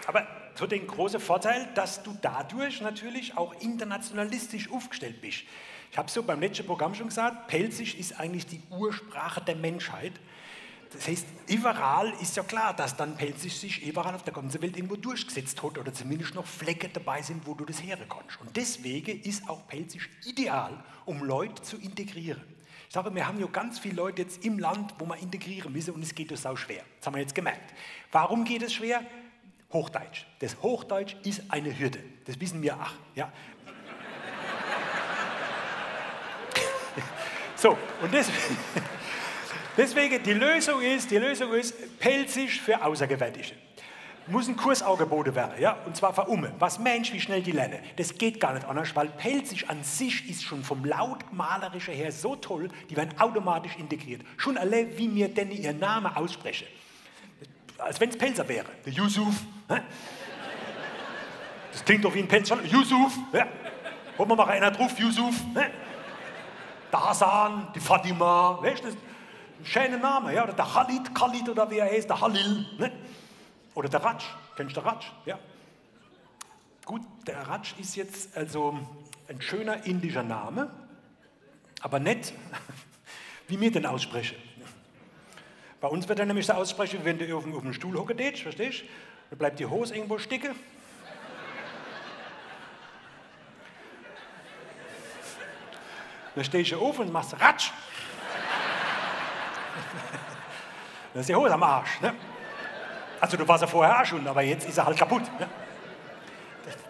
Aber so den großen Vorteil, dass du dadurch natürlich auch internationalistisch aufgestellt bist. Ich habe so beim letzten Programm schon gesagt, Pelzig ist eigentlich die Ursprache der Menschheit. Das heißt, überall ist ja klar, dass dann Pelzig sich überall auf der ganzen Welt irgendwo durchgesetzt hat oder zumindest noch Flecke dabei sind, wo du das herren kannst. Und deswegen ist auch Pelzig ideal, um Leute zu integrieren. Ich sage, wir haben ja ganz viele Leute jetzt im Land, wo man integrieren müssen und es geht uns auch schwer. Das haben wir jetzt gemerkt. Warum geht es schwer? Hochdeutsch. Das Hochdeutsch ist eine Hürde. Das wissen wir auch. Ja. So, und deswegen die Lösung ist Pelzig für Außergewöhnliche. Muss ein Kurs angeboten werden, ja? Und zwar für Umme. Was Mensch, wie schnell die lernen. Das geht gar nicht anders, weil Pelzig an sich ist schon vom Lautmalerischen her so toll, die werden automatisch integriert. Schon alle, wie mir denn ihren Namen aussprechen. Als wenn es Pelzer wäre. Der Yusuf. Das klingt doch wie ein Pelzer. Yusuf. Ja. Holen wir mal einer drauf, Yusuf. Der Hasan, die Fatima. Weißt du, das ist ein schöner Name. Ja. Oder der Khalid oder wie er heißt, der Halil. Ne? Oder der Ratsch. Kennst du den Ratsch? Ja. Gut, der Ratsch ist jetzt also ein schöner indischer Name, aber nicht, wie wir den aussprechen. Bei uns wird er nämlich so aussprechen, wie wenn du auf dem Stuhl hocken tätst, verstehst du? Dann bleibt die Hose irgendwo stecken. Dann stehst du auf und machst Ratsch. Dann ist die Hose am Arsch. Ne? Also du warst ja vorher auch schon, aber jetzt ist er halt kaputt. Ne?